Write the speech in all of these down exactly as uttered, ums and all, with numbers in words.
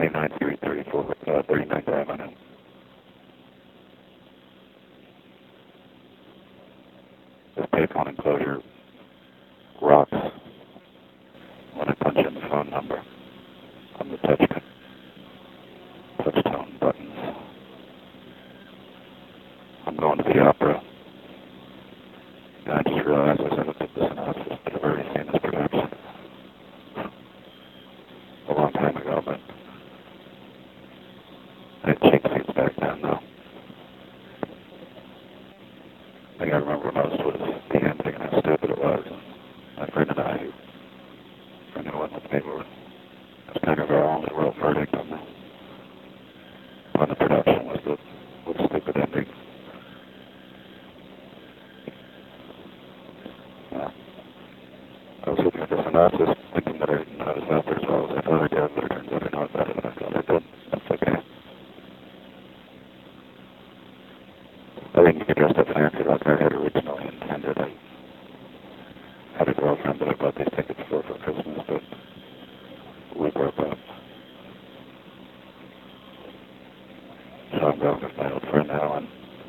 twenty-nine three thirty-four, uh, thirty-ninth Avenue. This payphone enclosure rocks when I punch in the phone number on the touch, touch tone buttons. I'm going to the opera. And I just realized as I looked at the synopsis that I've already seen this production a long time ago, but I had check seats back then, though. The thing I remember most was the ending and how stupid it was. My friend and I, friend who went with me, were, it was kind of our only real verdict on the, on the production was the, the stupid ending. Yeah. I was looking at the synopsis, thinking that I didn't know it was out there as well as I thought I did, but it turns out I know it better than I thought I did. That's okay. I didn't get dressed up fancy like I had originally intended. I had a girlfriend that I bought these tickets for for Christmas, but we broke up. So I'm going with my old friend Alan,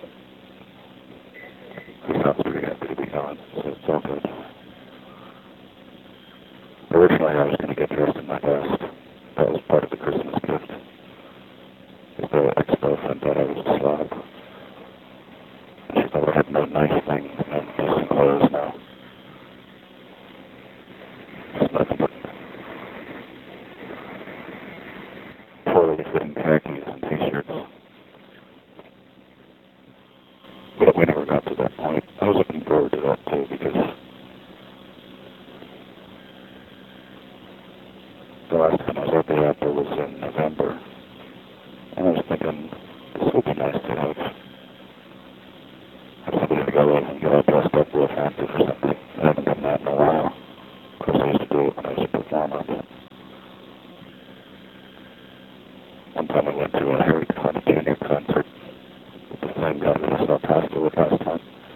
who sounds pretty happy to be gone, so it's all good. Originally I was going to get dressed in my vest. That was part of the Christmas gift. The ex-girlfriend thought I was a slob. She thought I had no nice things, no decent clothes now. Just nothing but poorly fitting khakis and t-shirts. But we never got to that point. I was looking forward to that too, because the last time I was at the opera was in November. And I was thinking, this would be nice to have, have somebody to go in and get all dressed up real fancy for something. I haven't done that in a while. Of course, I used to do it when I was a performer, but one time I went to a Harry Connick Junior concert with the same guy that I saw Pasta with last time.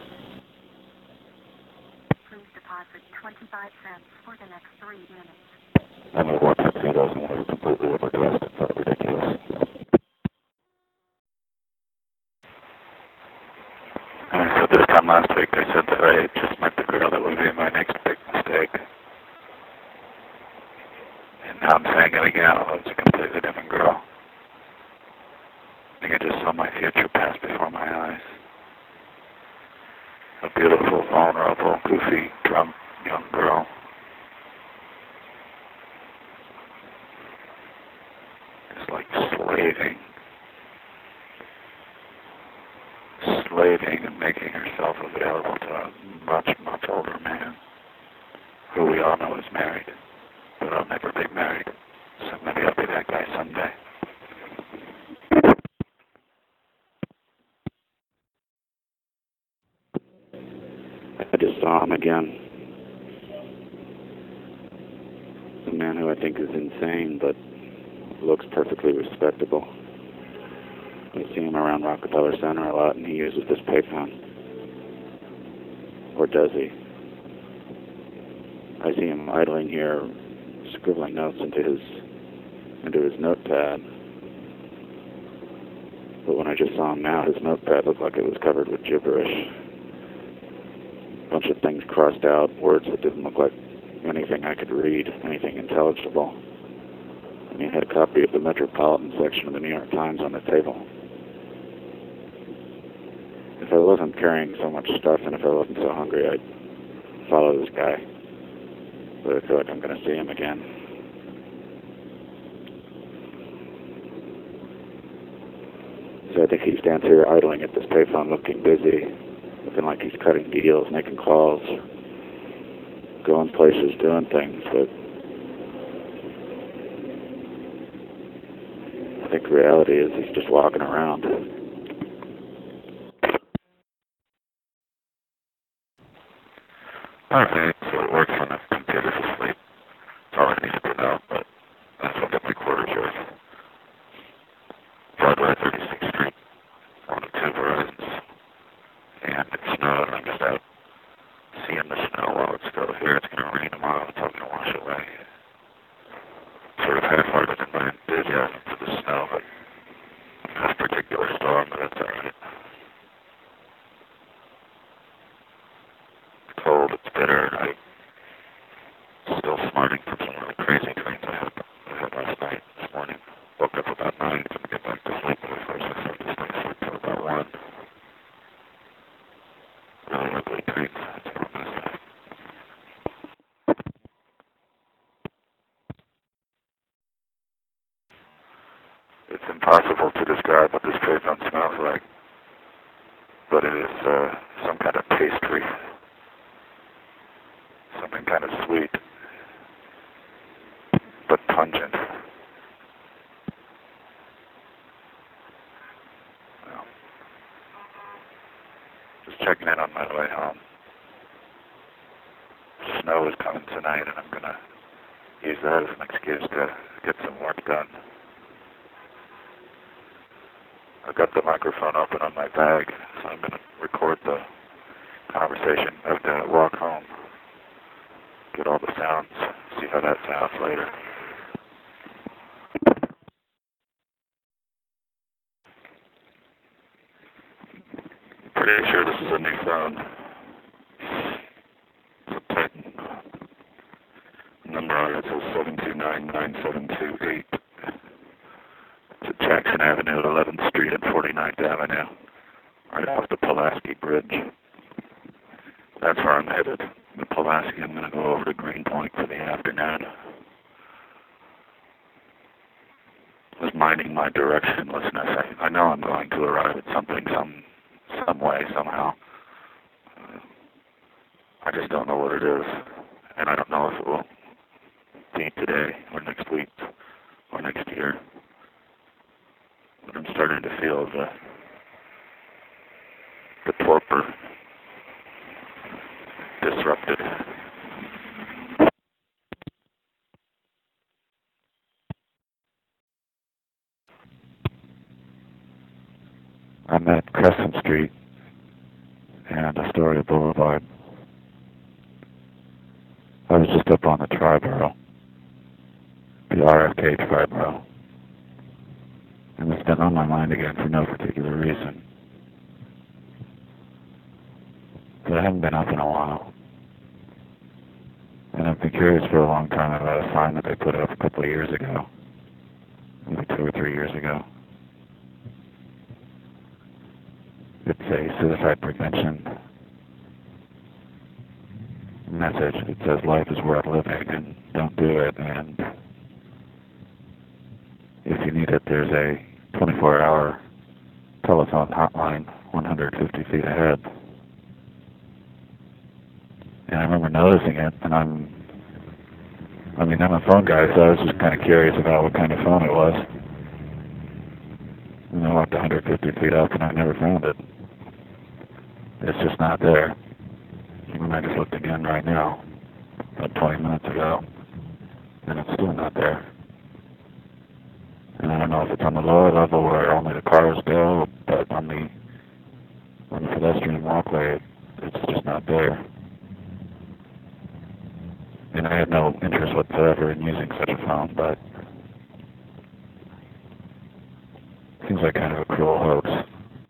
Please deposit twenty-five cents for the next three minutes. And we wore tuxedos and we were completely overdressed. It felt ridiculous. And I said this time last week, I said that I had just met the girl that would be my next big mistake. And now I'm saying it again, although it's a completely different girl. I think I just saw my future pass before my eyes. A beautiful, vulnerable, goofy, drunk young girl. Just like slaving. Slaving and making herself available to a much, much older man, who we all know is married, but I'll never be married, so maybe I'll be that guy someday. I just saw him again. A man who I think is insane, but looks perfectly respectable. I see him around Rockefeller Center a lot, and he uses this payphone. Or does he? I see him idling here, scribbling notes into his into his notepad. But when I just saw him now, his notepad looked like it was covered with gibberish. A bunch of things crossed out, words that didn't look like anything I could read, anything intelligible. And he had a copy of the Metropolitan section of the New York Times on the table. If I wasn't carrying so much stuff and if I wasn't so hungry, I'd follow this guy. But I feel like I'm going to see him again. So I think he stands here idling at this payphone, looking busy, looking like he's cutting deals, making calls, going places, doing things. But I think the reality is he's just walking around. Okay, so it works when the computer's asleep. That's all I needed to know, but that's what got my quarters worth. Broadway, thirty-sixth Street, one of two Verizons. And it snowed, and I'm just out seeing the snow while it's still here. It's going to rain tomorrow. It's all going to wash away. Sort of half-hearted in my enthusiasm for It's impossible to describe what this pavement smells like, but it is uh, some kind of pastry, something kind of sweet, but pungent. Well, just checking in on my way home. Snow is coming tonight, and I'm going to use that as an excuse to get some work done. I've got the microphone open on my bag, so I'm going to record the conversation of the walk home. Get all the sounds, see how that sounds later. Pretty sure this is a new phone. It's a Titan. Number on it says seven two nine nine seven two eight. It's at Jackson Avenue, eleventh Street and forty-ninth Avenue, right off the Pulaski Bridge. That's where I'm headed. The Pulaski, I'm going to go over to Greenpoint for the afternoon. Just minding my directionlessness. I, I know I'm going to arrive at something some some way, somehow. Uh, I just don't know what it is. And I don't know if it will be today or next week or next year. But I'm starting to feel the the torpor disrupted. I'm at Crescent Street and Astoria Boulevard. I was just up on the Triborough, the R F K Triborough, and it's been on my mind again for no particular reason. But I haven't been up in a while. And I've been curious for a long time about a sign that they put up a couple of years ago, maybe two or three years ago. It's a suicide prevention message. It says life is worth living and don't do it, and if you need it, there's a twenty-four hour telephone hotline one hundred fifty feet ahead. And I remember noticing it, and I'm, I mean, I'm a phone guy, so I was just kind of curious about what kind of phone it was. And I walked one hundred fifty feet up, and I never found it. It's just not there. And I just looked again right now, about twenty minutes ago, and it's still not there. And I don't know if it's on the lower level where only the cars go, but on the on the pedestrian walkway, it's just not there. And I have no interest whatsoever in using such a phone, but it seems like kind of a cruel hoax.